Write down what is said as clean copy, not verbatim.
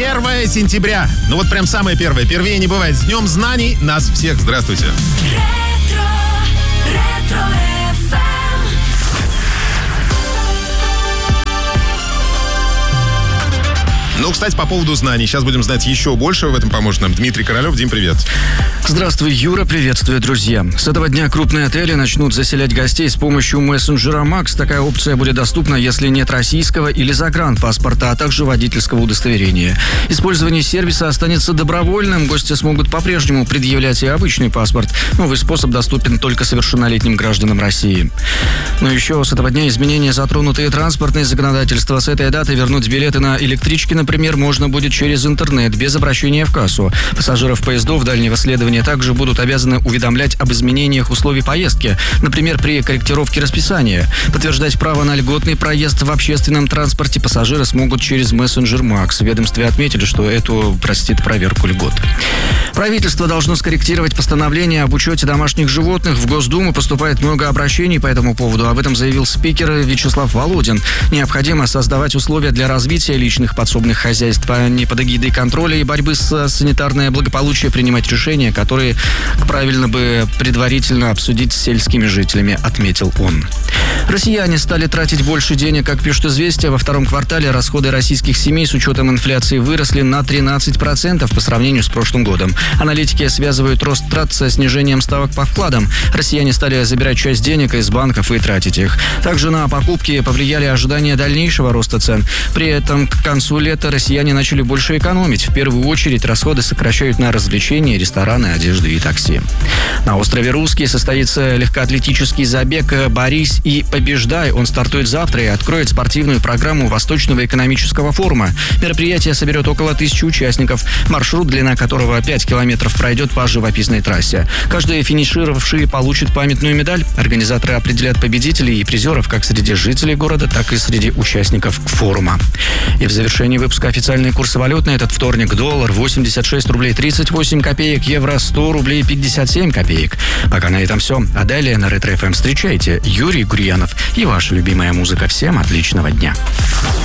1 сентября. Ну вот прям самое первое. Первее не бывает. С Днем знаний нас всех. Здравствуйте. Ну, кстати, по поводу знаний. Сейчас будем знать еще больше. В этом поможет нам Дмитрий Королев. Дим, привет. Здравствуй, Юра. Приветствую, друзья. С этого дня крупные отели начнут заселять гостей с помощью мессенджера Max. Такая опция будет доступна, если нет российского или загранпаспорта, а также водительского удостоверения. Использование сервиса останется добровольным. Гости смогут по-прежнему предъявлять и обычный паспорт. Новый способ доступен только совершеннолетним гражданам России. Но еще с этого дня изменения затронуты и транспортное законодательство. С этой даты вернуть билеты на электрички, например, можно будет через интернет, без обращения в кассу. Пассажиров поездов дальнего следования также будут обязаны уведомлять об изменениях условий поездки, например, при корректировке расписания. Подтверждать право на льготный проезд в общественном транспорте пассажиры смогут через мессенджер Max. В ведомстве отметили, что это простит проверку льгот. Правительство должно скорректировать постановление об учете домашних животных. В Госдуму поступает много обращений по этому поводу. Об этом заявил спикер Вячеслав Володин. Необходимо создавать условия для развития личных подсобных хозяйств, а не под эгидой контроля и борьбы с санитарное благополучие принимать решения, которые правильно бы предварительно обсудить с сельскими жителями, отметил он. Россияне стали тратить больше денег, как пишут «Известия». Во втором квартале расходы российских семей с учетом инфляции выросли на 13% по сравнению с прошлым годом. Аналитики связывают рост трат со снижением ставок по вкладам. Россияне стали забирать часть денег из банков и тратить их. Также на покупки повлияли ожидания дальнейшего роста цен. При этом к концу лета россияне начали больше экономить. В первую очередь расходы сокращают на развлечения, рестораны, одежду и такси. На острове Русский состоится легкоатлетический забег «Борись и побеждай». Он стартует завтра и откроет спортивную программу Восточного экономического форума. Мероприятие соберет около 1000 участников, маршрут, длина которого 5 километров, пройдет по живописной трассе. Каждый финишировавший получит памятную медаль. Организаторы определят победителей и призеров как среди жителей города, так и среди участников форума. И в завершении выпуска официальные курсы валют на этот вторник. Доллар 86 рублей 38 копеек, евро 100 рублей 57 копеек. Пока на этом все. А далее на Ретро ФМ встречайте Юрий Гурьянов и ваша любимая музыка. Всем отличного дня.